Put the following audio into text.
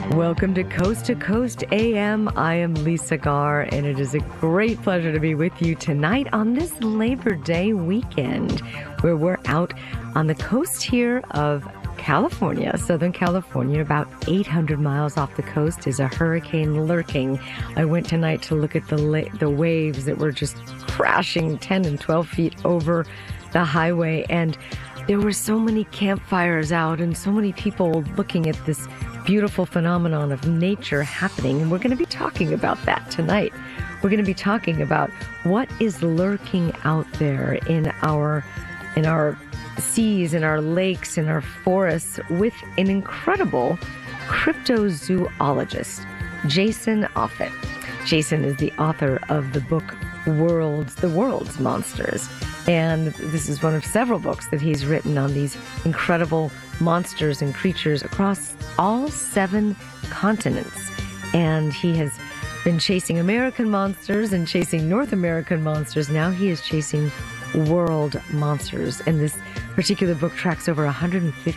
Welcome to Coast AM. I am Lisa Garr, and it is a great pleasure to be with you tonight on this Labor Day weekend, where we're out on the coast here of California, Southern California. About 800 miles off the coast is a hurricane lurking. I went tonight to look at the waves that were just crashing 10 and 12 feet over the highway, and there were so many campfires out and so many people looking at this beautiful phenomenon of nature happening. And we're going to be talking about that tonight. We're going to be talking about what is lurking out there in our seas, in our lakes, in our forests, with an incredible cryptozoologist, Jason Offutt. Jason is the author of the book The World's Monsters. And this is one of several books that he's written on these incredible monsters and creatures across all 7 continents. And he has been chasing American monsters and chasing North American monsters. Now he is chasing world monsters. And this particular book tracks over 150